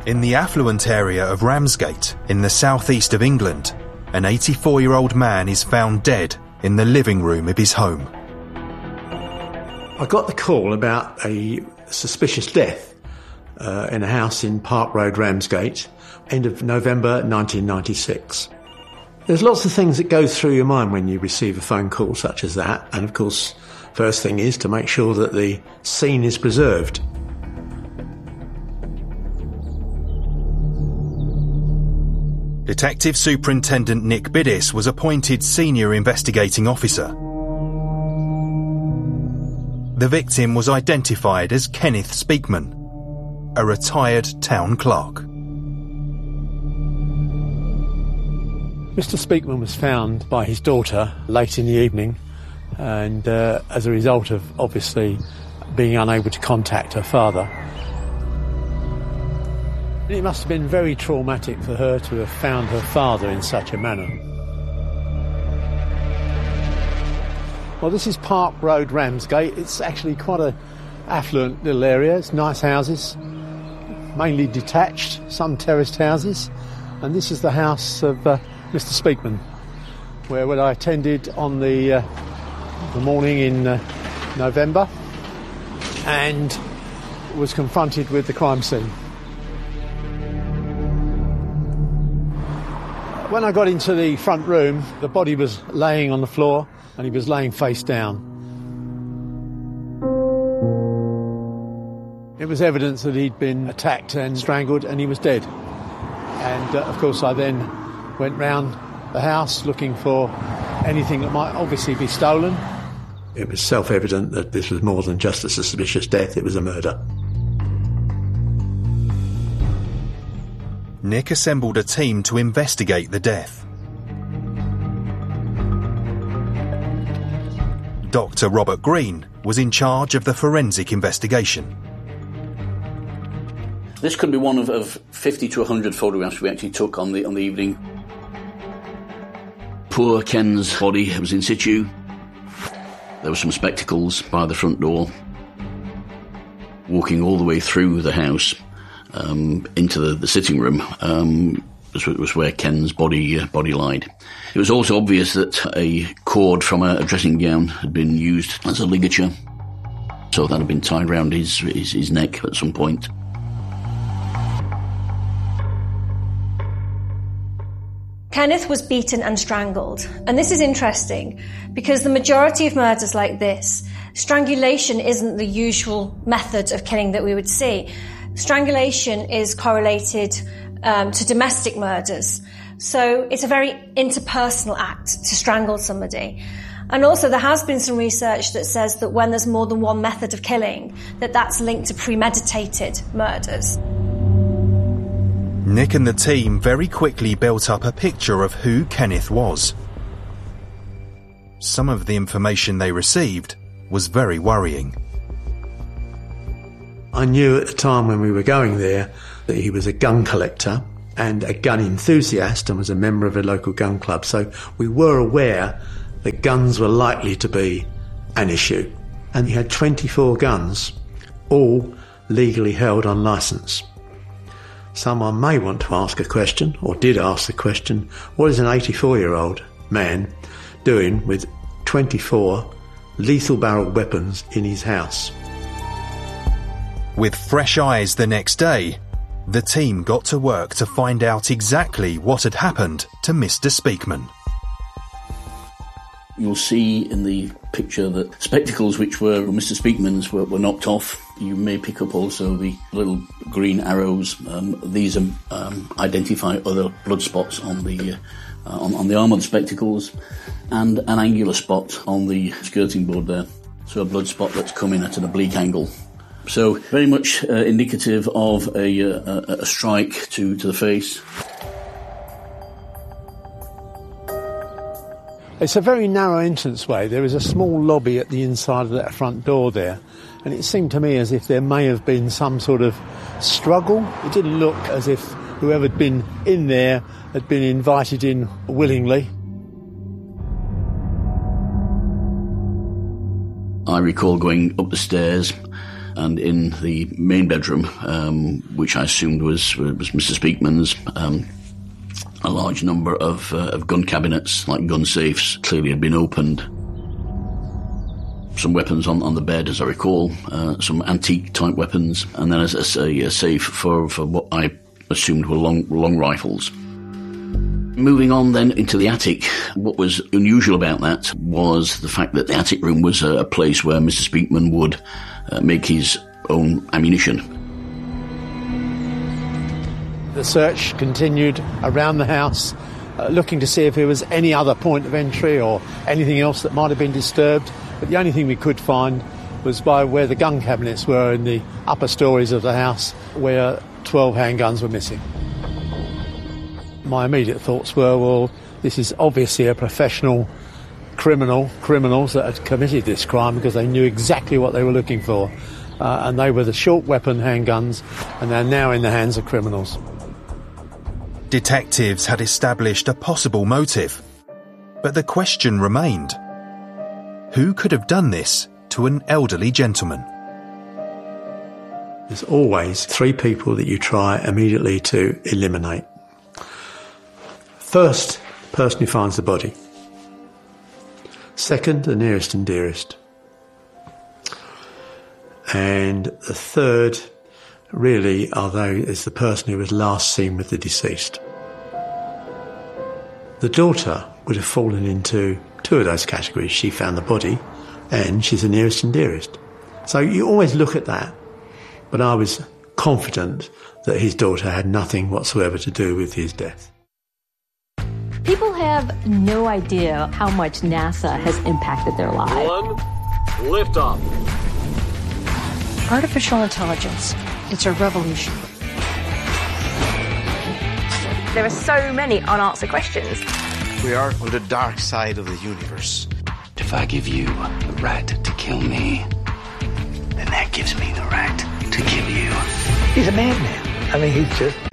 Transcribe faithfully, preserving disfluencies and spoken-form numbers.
In the affluent area of Ramsgate, in the southeast of England, an eighty-four-year-old man is found dead in the living room of his home. I got the call about a suspicious death uh, in a house in Park Road, Ramsgate, end of November nineteen ninety-six. There's lots of things that go through your mind when you receive a phone call such as that, and of course, first thing is to make sure that the scene is preserved. Detective Superintendent Nick Biddis was appointed Senior Investigating Officer. The victim was identified as Kenneth Speakman, a retired town clerk. Mister Speakman was found by his daughter late in the evening, and uh, as a result of obviously being unable to contact her father. It must have been very traumatic for her to have found her father in such a manner. Well, this is Park Road, Ramsgate. It's actually quite an affluent little area. It's nice houses, mainly detached, some terraced houses. And this is the house of uh, Mister Speakman, where when I attended on the, uh, the morning in uh, November and was confronted with the crime scene. When I got into the front room, the body was laying on the floor and he was laying face down. It was evidence that he'd been attacked and strangled and he was dead. And uh, of course I then went round the house looking for anything that might obviously be stolen. It was self-evident that this was more than just a suspicious death, it was a murder. Nick assembled a team to investigate the death. Doctor Robert Green was in charge of the forensic investigation. This could be one of, of fifty to one hundred photographs we actually took on the on the evening. Poor Ken's body was in situ. There were some spectacles by the front door. Walking all the way through the house um, into the, the sitting room um, was, was where Ken's body uh, body lied. It was also obvious that a cord from a, a dressing gown had been used as a ligature, so that had been tied around his, his, his neck at some point. Kenneth was beaten and strangled. And this is interesting because the majority of murders like this, strangulation isn't the usual method of killing that we would see. Strangulation is correlated um, to domestic murders. So it's a very interpersonal act to strangle somebody. And also there has been some research that says that when there's more than one method of killing, that that's linked to premeditated murders. Nick and the team very quickly built up a picture of who Kenneth was. Some of the information they received was very worrying. I knew at the time when we were going there that he was a gun collector and a gun enthusiast and was a member of a local gun club, so we were aware that guns were likely to be an issue. And he had twenty-four guns, all legally held on licence. Someone may want to ask a question, or did ask the question, what is an eighty-four-year-old man doing with twenty-four lethal-barrelled weapons in his house? With fresh eyes the next day, the team got to work to find out exactly what had happened to Mister Speakman. You'll see in the picture that spectacles which were Mister Speakman's were, were knocked off. You may pick up also the little green arrows. Um, these um, um, identify other blood spots on the uh, on, on the arm of the spectacles, and an angular spot on the skirting board there. So a blood spot that's coming at an oblique angle. So very much uh, indicative of a, uh, a, a strike to, to the face. It's a very narrow entranceway. There is a small lobby at the inside of that front door there, and it seemed to me as if there may have been some sort of struggle. It didn't look as if whoever had been in there had been invited in willingly. I recall going up the stairs and in the main bedroom, um, which I assumed was, was Mister Speakman's, um, a large number of, uh, of gun cabinets, like gun safes, clearly had been opened. Some weapons on, on the bed, as I recall, uh, some antique-type weapons, and then as a, a safe for, for what I assumed were long, long rifles. Moving on then into the attic, what was unusual about that was the fact that the attic room was a, a place where Mister Speakman would uh, make his own ammunition. The search continued around the house, uh, looking to see if there was any other point of entry or anything else that might have been disturbed. But the only thing we could find was by where the gun cabinets were in the upper stories of the house, where twelve handguns were missing. My immediate thoughts were, well, this is obviously a professional criminal, criminals that had committed this crime because they knew exactly what they were looking for. Uh, and they were the short weapon handguns, and they're now in the hands of criminals. Detectives had established a possible motive, but the question remained: who could have done this to an elderly gentleman? There's always three people that you try immediately to eliminate. First, the person who finds the body. Second, the nearest and dearest. And the third, really, although is the person who was last seen with the deceased. The daughter would have fallen into two of those categories. She found the body and she's the nearest and dearest. So you always look at that, but I was confident that his daughter had nothing whatsoever to do with his death. People have no idea how much NASA has impacted their lives. One, liftoff. Artificial intelligence, it's a revolution. There are so many unanswered questions. We are on the dark side of the universe. If I give you the right to kill me, then that gives me the right to kill you. He's a madman. I mean, he's just